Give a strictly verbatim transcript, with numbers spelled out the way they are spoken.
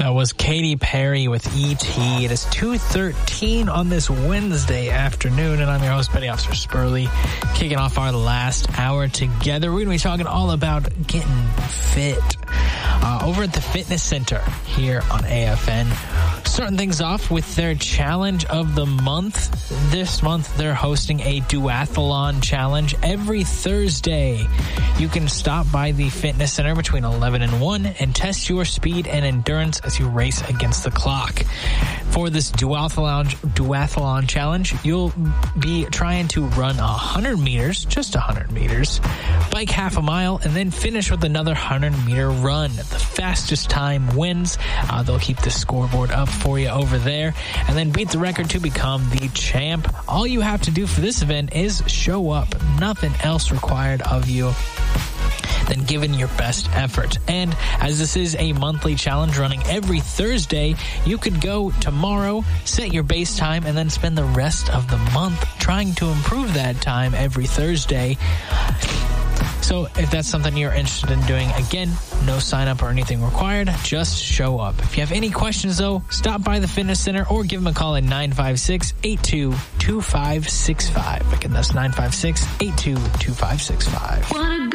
That was Katy Perry with E T. It is two thirteen on this Wednesday afternoon, and I'm your host, Petty Officer Spurley, kicking off our last hour together. We're going to be talking all about getting fit uh, over at the Fitness Center here on A F N. Starting things off with their challenge of the month. This month, they're hosting a duathlon challenge every Thursday. You can stop by the Fitness Center between eleven and one and test your speed and endurance as you race against the clock. For this duathlon, duathlon challenge, you'll be trying to run one hundred meters, just one hundred meters, bike half a mile, and then finish with another one hundred meter run. The fastest time wins. Uh, they'll keep the scoreboard up for you over there, and then beat the record to become the champ. All you have to do for this event is show up. Nothing else required of you than giving your best effort. And as this is a monthly challenge running every Thursday, you could go tomorrow, set your base time, and then spend the rest of the month trying to improve that time every Thursday. So if that's something you're interested in doing, again, no sign up or anything required, just show up. If you have any questions though, stop by the Fitness Center or give them a call at nine five six, eight two two five six five. Again, that's nine five six, eight two two five six five.